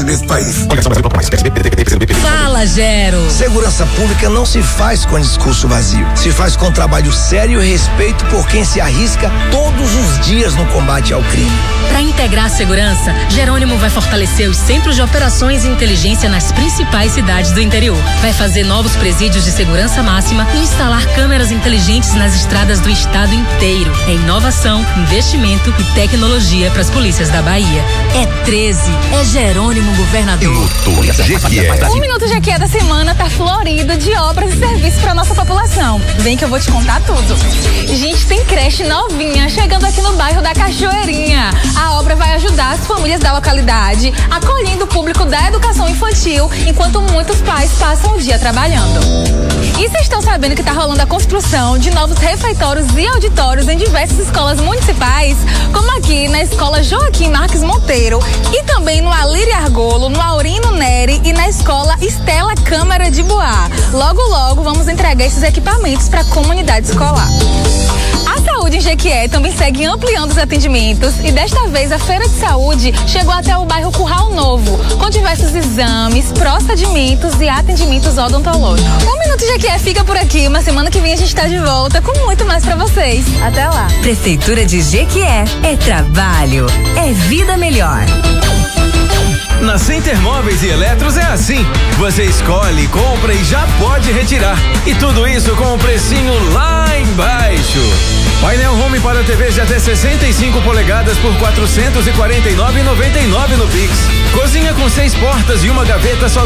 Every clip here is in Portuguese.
sociedade desse país. Fala, Gero. Segurança pública não se faz com discurso vazio. Se faz com trabalho sério e respeito por quem se arrisca todos os dias no combate ao crime. Para integrar a segurança, Jerônimo vai fortalecer os centros de operações e inteligência nas principais cidades do interior. Vai fazer novos presídios de segurança máxima e instalar câmeras inteligentes nas estradas do estado inteiro. É inovação, investimento e tecnologia para as polícias da Bahia. É 13. É Jerônimo governador. O Minuto GQ da semana tá florido de obras e serviços para nossa população. Vem que eu vou te contar tudo. Gente, tem creche novinha chegando aqui no bairro da Cachoeirinha. A obra vai ajudar as famílias da localidade, acolhendo o público da educação infantil, enquanto muitos pais passam o dia trabalhando. E vocês estão sabendo que tá rolando a construção de novos refeitórios e auditórios em diversas escolas municipais, como aqui na Escola Joaquim Marques Monteiro e também no Alírio Argolo, no Aurino Neri e na Escola Estela Câmara de Boá. Logo, logo vamos entregar esses equipamentos para a comunidade escolar. A Saúde em Jequié também segue ampliando os atendimentos e desta vez a Feira de Saúde chegou até o bairro Curral Novo, com diversos exames, procedimentos e atendimentos odontológicos. O Minuto Jequié fica por aqui, mas semana que vem a gente tá de volta com muito mais pra vocês. Até lá. Prefeitura de Jequié. É trabalho, é vida melhor. Na Center Móveis e Eletros é assim. Você escolhe, compra e já pode retirar. E tudo isso com um precinho lá embaixo. Painel Home para TVs de até 65 polegadas por R$ 449,99 no Pix. Cozinha com 6 portas e uma gaveta só R$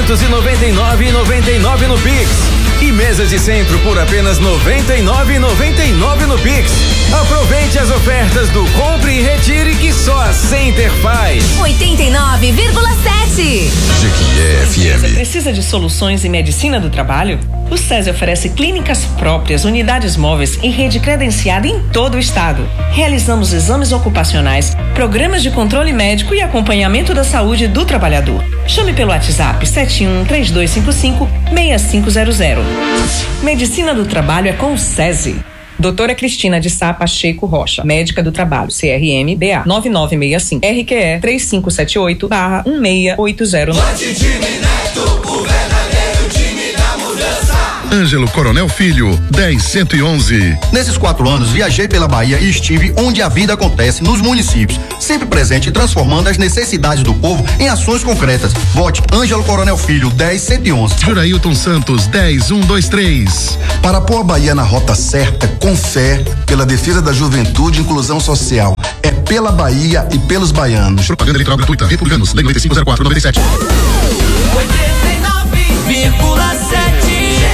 299,99 no Pix. E mesas de centro por apenas R$ 99,99 no Pix. Aproveite as ofertas do Compre e Retire que só a Center faz. 89,7. Você precisa de soluções em medicina do trabalho? O SESI oferece clínicas próprias, unidades móveis e rede credenciada em todo o estado. Realizamos exames ocupacionais, programas de controle médico e acompanhamento da saúde do trabalhador. Chame pelo WhatsApp 71-3255-6500. Medicina do trabalho é com o SESI. Doutora Cristina de Sá Pacheco Rocha, médica do trabalho, CRM BA 9965 RQE 3578/1680. Ângelo Coronel Filho, 10111. Nesses 4 anos, viajei pela Bahia e estive onde a vida acontece, nos municípios, sempre presente e transformando as necessidades do povo em ações concretas. Vote Ângelo Coronel Filho, 10111. Jurailton Santos, 10123. Para pôr a Bahia na rota certa, com fé, pela defesa da juventude e inclusão social. É pela Bahia e pelos baianos. Propaganda eleitoral gratuita. Republicanos, Lei 9504/97. 89,7.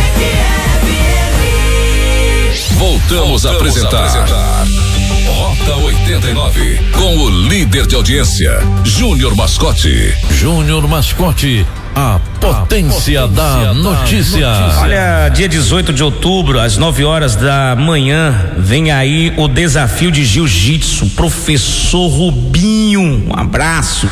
Voltamos a apresentar Rota 89 com o líder de audiência, Júnior Mascote. Júnior Mascote, a potência da notícia. Olha, dia 18 de outubro, às 9 horas da manhã, vem aí o desafio de jiu-jitsu, professor Rubinho. Um abraço,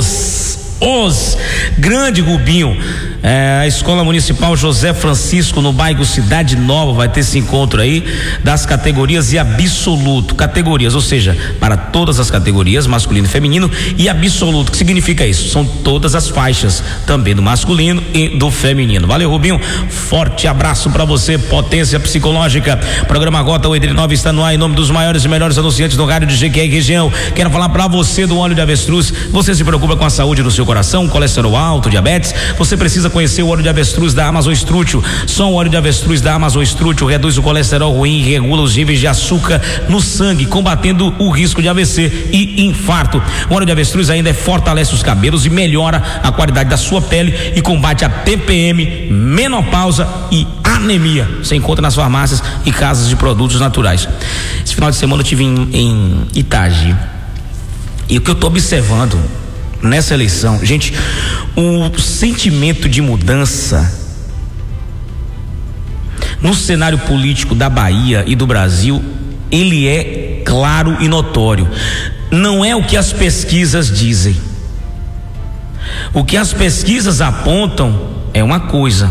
grande Rubinho. A Escola Municipal José Francisco, no bairro Cidade Nova, vai ter esse encontro aí das categorias e absoluto. Categorias, ou seja, para todas as categorias, masculino e feminino, e absoluto. O que significa isso? São todas as faixas, também do masculino e do feminino. Valeu, Rubinho. Forte abraço pra você, potência psicológica. Programa Rota 89 está no ar em nome dos maiores e melhores anunciantes do rádio de Jequié e região. Quero falar pra você do óleo de avestruz. Você se preocupa com a saúde do seu coração, colesterol alto, diabetes? Você precisa conhecer o óleo de avestruz da Amazon Strútil. Só o óleo de avestruz da Amazon Strútil reduz o colesterol ruim e regula os níveis de açúcar no sangue, combatendo o risco de AVC e infarto. O óleo de avestruz ainda fortalece os cabelos e melhora a qualidade da sua pele e combate a TPM, menopausa e anemia. Você encontra nas farmácias e casas de produtos naturais. Esse final de semana eu estive em Itagi, e o que eu estou observando nessa eleição, gente, o sentimento de mudança no cenário político da Bahia e do Brasil, ele é claro e notório. Não é o que as pesquisas dizem. O que as pesquisas apontam é uma coisa.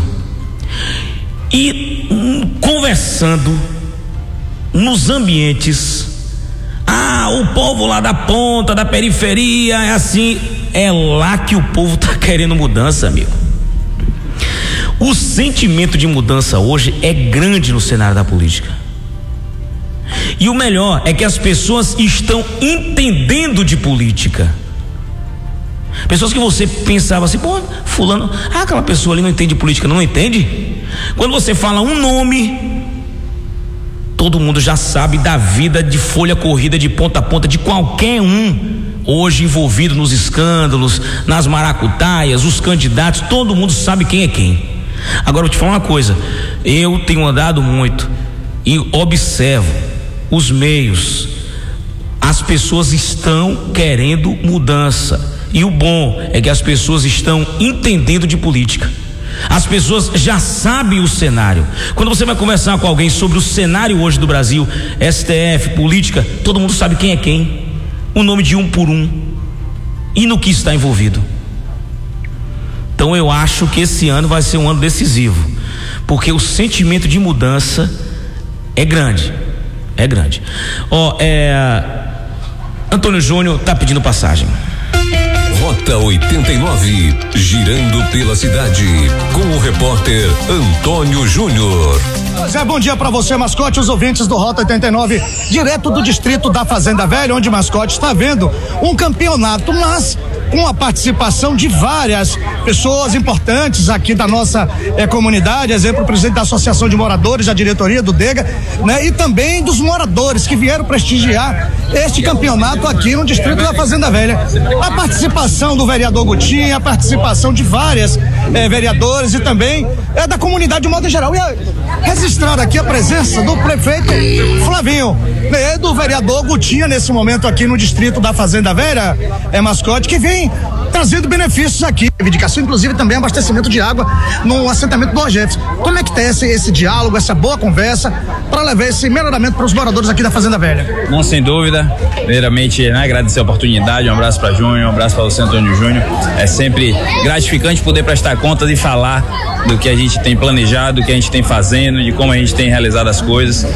E conversando nos ambientes, o povo lá da ponta, da periferia, é assim. É lá que o povo tá querendo mudança, amigo. O sentimento de mudança hoje é grande no cenário da política. E o melhor é que as pessoas estão entendendo de política. Pessoas que você pensava assim, pô, fulano, aquela pessoa ali não entende de política, não entende? Quando você fala um nome, todo mundo já sabe da vida de folha corrida de ponta a ponta de qualquer um hoje envolvido nos escândalos, nas maracutaias, os candidatos, todo mundo sabe quem é quem. Agora eu vou te falar uma coisa, eu tenho andado muito e observo os meios, as pessoas estão querendo mudança, e o bom é que as pessoas estão entendendo de política. As pessoas já sabem o cenário. Quando você vai conversar com alguém sobre o cenário hoje do Brasil, STF, política, todo mundo sabe quem é quem, o nome de um por um e no que está envolvido. Então eu acho que esse ano vai ser um ano decisivo, porque o sentimento de mudança é grande. É grande. Antônio Júnior tá pedindo passagem. Rota 89, girando pela cidade, com o repórter Antônio Júnior. Bom dia pra você, Mascote, os ouvintes do Rota 89, direto do distrito da Fazenda Velha, onde Mascote está vendo um campeonato, mas com a participação de várias pessoas importantes aqui da nossa comunidade, exemplo, o presidente da Associação de Moradores, da diretoria do DEGA, né? E também dos moradores que vieram prestigiar este campeonato aqui no distrito da Fazenda Velha. A participação do vereador Gutinha, a participação de várias vereadores e também da comunidade de modo geral. E registrar aqui a presença do prefeito Flavinho, né, do vereador Gutinha nesse momento aqui no distrito da Fazenda Velha, Mascote, que vem trazendo benefícios aqui, reivindicação, inclusive também abastecimento de água no assentamento do OGEFS. Como é que tá esse diálogo, essa boa conversa para levar esse melhoramento para os moradores aqui da Fazenda Velha? Não, sem dúvida. Primeiramente, agradecer a oportunidade, um abraço para Júnior, um abraço para você, Antônio Júnior. É sempre gratificante poder prestar contas e falar do que a gente tem planejado, do que a gente tem fazendo, de como a gente tem realizado as coisas.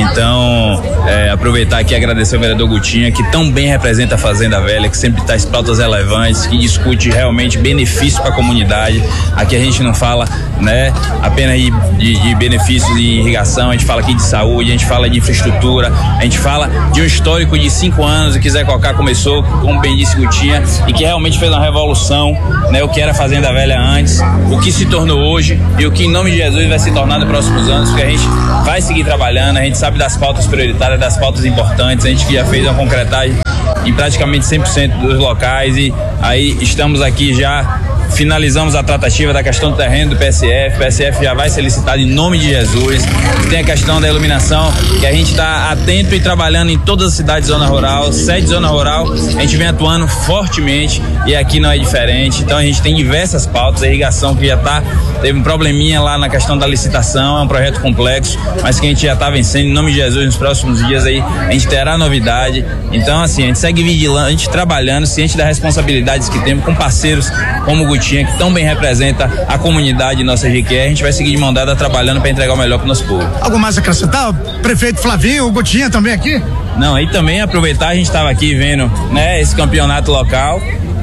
Então, aproveitar aqui e agradecer ao vereador Gutinha, que tão bem representa a Fazenda Velha, que sempre traz pautas relevantes, que discute realmente benefícios para a comunidade. Aqui a gente não fala, né, apenas de benefícios de irrigação, a gente fala aqui de saúde, a gente fala de infraestrutura, a gente fala de um histórico de 5 anos que Zé Cocá começou, como bem disse Gutinha, e que realmente fez uma revolução, né, o que era Fazenda Velha antes, o que se tornou hoje e o que em nome de Jesus vai se tornar nos próximos anos, porque a gente vai seguir trabalhando, a gente sabe das pautas prioritárias, das pautas importantes, a gente que já fez uma concretagem em praticamente 100% dos locais, e aí estamos aqui já, finalizamos a tratativa da questão do terreno do PSF. O PSF já vai ser licitado em nome de Jesus. Tem a questão da iluminação, que a gente está atento e trabalhando em todas as cidades de zona rural, 7 zona rural, a gente vem atuando fortemente e aqui não é diferente. Então a gente tem diversas pautas, a irrigação que já teve um probleminha lá na questão da licitação, é um projeto complexo, mas que a gente já está vencendo em nome de Jesus. Nos próximos dias aí a gente terá novidade. Então assim, a gente segue vigilante, trabalhando, ciente das responsabilidades que temos com parceiros como o Gutinha, que tão bem representa a comunidade nossa GQ. A gente vai seguir de mão dada trabalhando para entregar o melhor para o nosso povo. Algo mais a acrescentar? Prefeito Flavinho, o Gutinha também aqui? Não, aí também aproveitar, a gente estava aqui vendo, né, esse campeonato local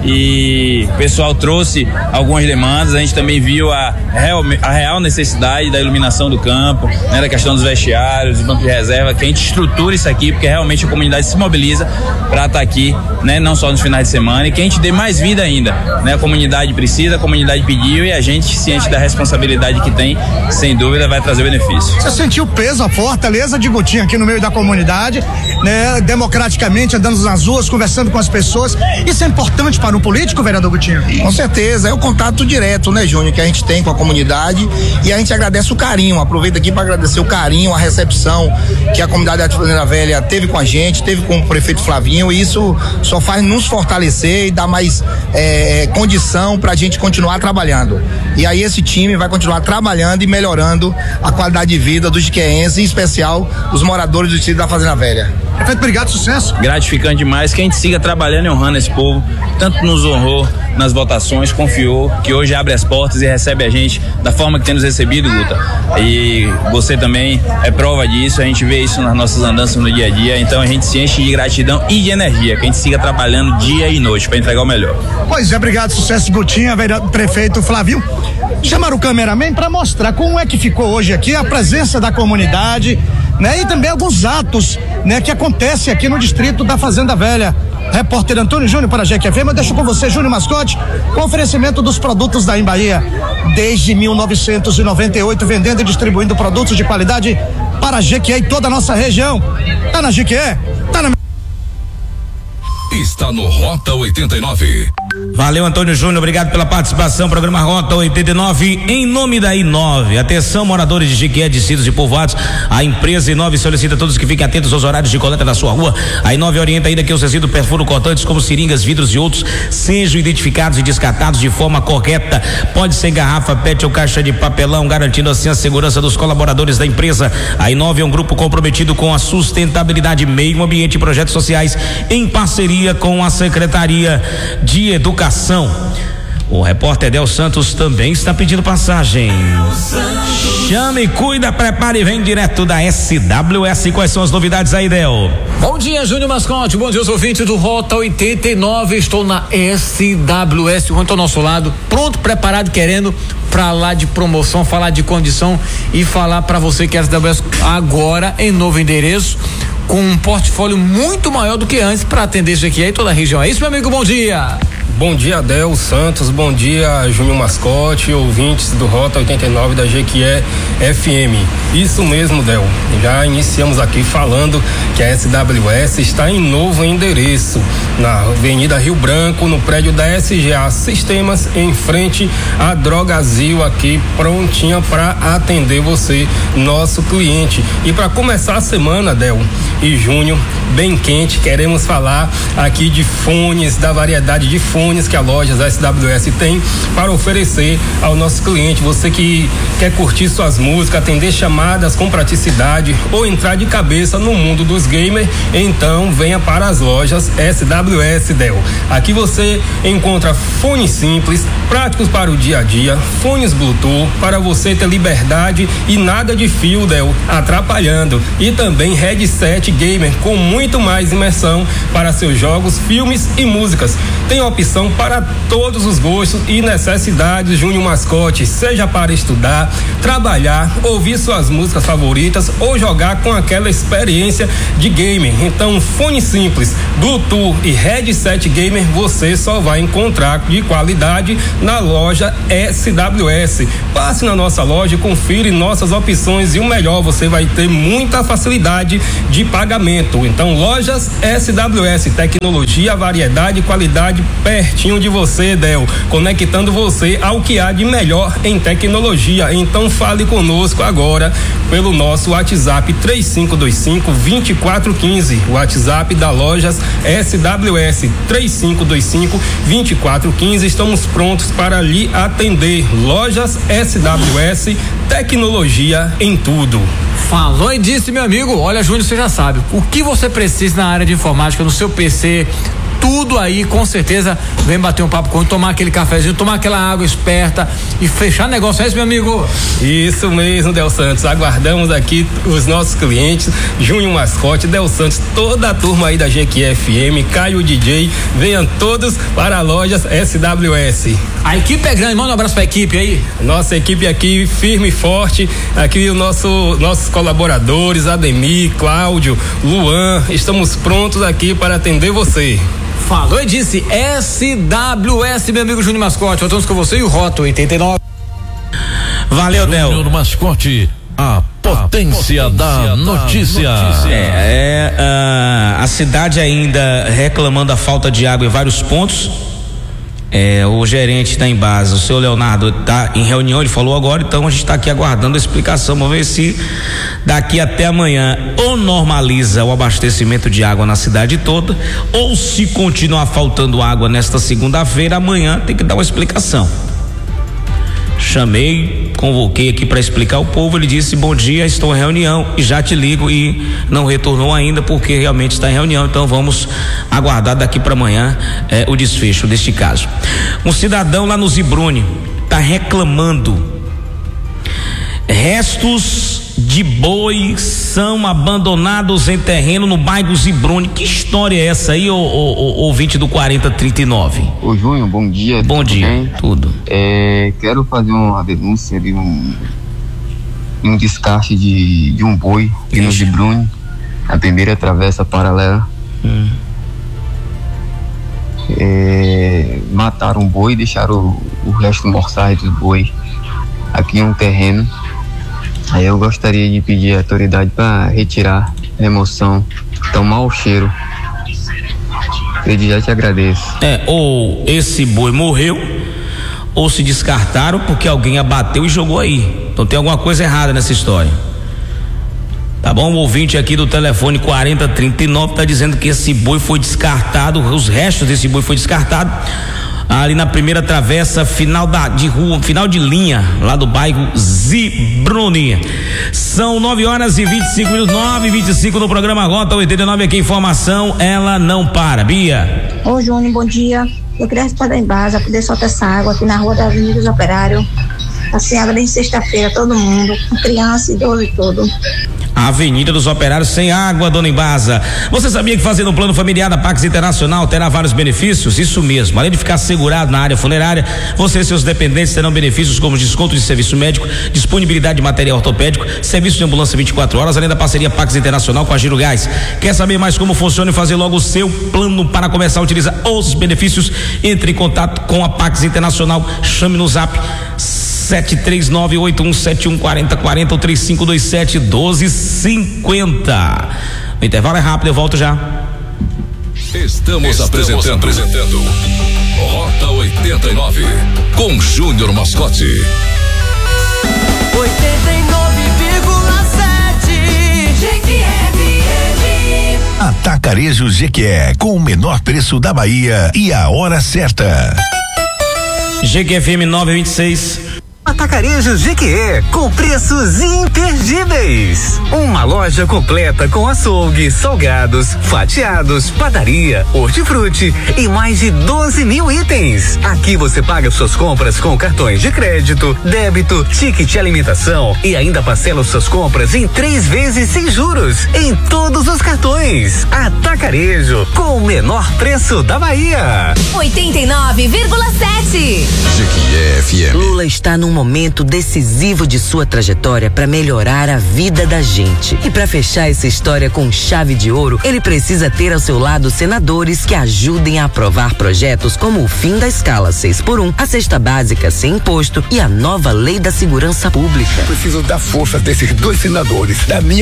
e o pessoal trouxe algumas demandas. A gente também viu a real necessidade da iluminação do campo, né, da questão dos vestiários, do banco de reserva, que a gente estrutura isso aqui, porque realmente a comunidade se mobiliza para estar aqui, né, não só nos finais de semana, e que a gente dê mais vida ainda, né? A comunidade precisa, a comunidade pediu, e a gente, ciente da responsabilidade que tem, sem dúvida vai trazer benefício. Você sentiu o peso, a fortaleza de Gutinha aqui no meio da comunidade, né, democraticamente andando nas ruas, conversando com as pessoas. Isso é importante para o político, vereador Gutinha? Com certeza, é o contato direto, né, Júnior, que a gente tem com a comunidade, e a gente agradece o carinho. Aproveita aqui para agradecer o carinho, a recepção que a comunidade da Fazenda Velha teve com a gente, teve com o prefeito Flavinho, e isso só faz nos fortalecer e dar mais condição para a gente continuar trabalhando. E aí esse time vai continuar trabalhando e melhorando a qualidade de vida dos jiqueenses, em especial os moradores do distrito da Fazenda Velha. Prefeito, obrigado, sucesso. Gratificante demais que a gente siga trabalhando e honrando esse povo, tanto nos honrou nas votações, confiou, que hoje abre as portas e recebe a gente da forma que tem nos recebido, Guta. E você também é prova disso, a gente vê isso nas nossas andanças no dia a dia, então a gente se enche de gratidão e de energia, que a gente siga trabalhando dia e noite para entregar o melhor. Pois é, obrigado, sucesso, Gutinha, prefeito Flávio. Chamaram o cameraman para mostrar como é que ficou hoje aqui a presença da comunidade, né? E também alguns atos, né? Que acontecem aqui no distrito da Fazenda Velha. Repórter Antônio Júnior para a GQFM, eu deixo com você, Júnior Mascote, com oferecimento dos produtos da Embaía. Desde 1998, vendendo e distribuindo produtos de qualidade para a GQE e toda a nossa região. Tá na GQE? Tá na... Está no Rota 89. Valeu, Antônio Júnior, obrigado pela participação. Programa Rota 89, em nome da I9. Atenção, moradores de Jequié, distritos e povoados. A empresa I9 solicita a todos que fiquem atentos aos horários de coleta da sua rua. A I9 orienta ainda que os resíduos perfuro-cortantes, como seringas, vidros e outros, sejam identificados e descartados de forma correta. Pode ser garrafa, PET ou caixa de papelão, garantindo assim a segurança dos colaboradores da empresa. A I9 é um grupo comprometido com a sustentabilidade, meio ambiente e projetos sociais, em parceria com a Secretaria de Educação. O repórter Del Santos também está pedindo passagem. Chame, cuida, prepare e vem direto da SWS. Quais são as novidades aí, Del? Bom dia, Júnior Mascote. Bom dia aos ouvintes do Rota 89. Estou na SWS, ao nosso lado, pronto, preparado, querendo falar de promoção, falar de condição e falar para você que a SWS agora em novo endereço, com um portfólio muito maior do que antes para atender isso aqui e toda a região. É isso, meu amigo, bom dia. Bom dia, Del Santos, bom dia, Júnior Mascote, ouvintes do Rota 89 da GQE FM. Isso mesmo, Del, já iniciamos aqui falando que a SWS está em novo endereço, na Avenida Rio Branco, no prédio da SGA Sistemas, em frente à Drogazil, aqui prontinha para atender você, nosso cliente. E para começar a semana, Del e Júnior, bem quente, queremos falar aqui de fones, da variedade de fones que a loja da SWS tem para oferecer ao nosso cliente. Você que quer curtir suas músicas, atender chamadas com praticidade ou entrar de cabeça no mundo dos gamers, então venha para as lojas SWS, Del. Aqui você encontra fones simples, práticos para o dia a dia, fones Bluetooth para você ter liberdade e nada de fio, Del, atrapalhando, e também headset gamer com muito mais imersão para seus jogos, filmes e músicas. Tem opção para todos os gostos e necessidades, Júnior Mascote, seja para estudar, trabalhar, ouvir suas músicas favoritas ou jogar com aquela experiência de gamer. Então, fone simples, Bluetooth e headset gamer você só vai encontrar de qualidade na loja SWS. Passe na nossa loja e confira nossas opções, e o melhor, você vai ter muita facilidade de pagamento. Então, lojas SWS, tecnologia, variedade e qualidade pertinho de você, Del, conectando você ao que há de melhor em tecnologia. Então fale conosco agora pelo nosso WhatsApp 3525-2415, WhatsApp da lojas SWS 3525-2415. Estamos prontos para lhe atender. Lojas SWS, tecnologia em tudo. Falou e disse, meu amigo. Olha, Júnior, você já sabe o que você precisa na área de informática, no seu PC, tudo aí, com certeza. Vem bater um papo com ele, tomar aquele cafezinho, tomar aquela água esperta e fechar negócio. É isso, meu amigo? Isso mesmo, Del Santos. Aguardamos aqui os nossos clientes, Júnior Mascote, Del Santos, toda a turma aí da GQFM, Caio DJ, venham todos para a lojas SWS. A equipe é grande, manda um abraço pra equipe aí. Nossa equipe aqui firme e forte, aqui nossos colaboradores, Ademir, Cláudio, Luan, estamos prontos aqui para atender você. Falou e disse SWS, meu amigo Júnior Mascote. Voltamos com você e o Rota 89. Valeu, Del. Júnior Mascote, a potência da notícia. A cidade ainda reclamando a falta de água em vários pontos. O gerente está em base, o seu Leonardo está em reunião, ele falou agora, então a gente está aqui aguardando a explicação. Vamos ver se daqui até amanhã ou normaliza o abastecimento de água na cidade toda, ou se continuar faltando água nesta segunda-feira, amanhã tem que dar uma explicação. chamei, convoquei aqui para explicar ao povo. Ele disse: bom dia, estou em reunião e já te ligo, e não retornou ainda porque realmente está em reunião. Então vamos aguardar daqui para amanhã o desfecho deste caso. Um cidadão lá no Zibrune está reclamando. Restos de boi são abandonados em terreno no bairro Zibrune. Que história é essa aí, ouvinte do 4039? Ô Júnior, bom dia. Bom dia, bem? Tudo. Quero fazer uma denúncia de um descarte de um boi aqui no Zibrune, a primeira travessa paralela. Mataram um boi e deixaram o resto mortais do boi aqui em um terreno. Aí eu gostaria de pedir à autoridade para retirar, remoção, tão mau cheiro. Eu já te agradeço. Ou esse boi morreu, ou se descartaram porque alguém abateu e jogou aí. Então tem alguma coisa errada nessa história. Tá bom? O ouvinte aqui do telefone 4039 tá dizendo que esse boi foi descartado, os restos desse boi foi descartado ali na primeira travessa, final de linha, lá do bairro Zibrune. São 9h25, 9h25 no programa Rota 89. Aqui a informação, ela não para. Bia. Ô Júnior, bom dia. Eu queria responder em base, poder soltar essa água aqui na rua da Avenida dos Operários. Tá sem água desde sexta-feira, todo mundo, criança, idoso e tudo. A Avenida dos Operários sem água, dona Embasa. Você sabia que fazendo um plano familiar da Pax Internacional terá vários benefícios? Isso mesmo, além de ficar assegurado na área funerária, você e seus dependentes terão benefícios como desconto de serviço médico, disponibilidade de material ortopédico, serviço de ambulância 24 horas, além da parceria Pax Internacional com a Giro Gás. Quer saber mais como funciona e fazer logo o seu plano para começar a utilizar os benefícios? Entre em contato com a Pax Internacional, chame no zap 739-8171-4040 ou 3527-1250. O intervalo é rápido, eu volto já. Estamos apresentando Rota 89 com Júnior Mascote. 89,7 GQFM. Atacarejo GQE, com o menor preço da Bahia e a hora certa. GQFM 926. Atacarejo GQE, com preços imperdíveis. Uma loja completa com açougue, salgados, fatiados, padaria, hortifruti e mais de 12 mil itens. Aqui você paga suas compras com cartões de crédito, débito, ticket de alimentação e ainda parcela suas compras em 3 vezes sem juros em todos os cartões. Atacarejo, com o menor preço da Bahia. 89,7 GQE-FM. Lula está num momento decisivo de sua trajetória para melhorar a vida da gente. E para fechar essa história com chave de ouro, ele precisa ter ao seu lado senadores que ajudem a aprovar projetos como o fim da escala 6x1, a cesta básica sem imposto e a nova lei da segurança pública. Preciso da força desses 2 senadores, da minha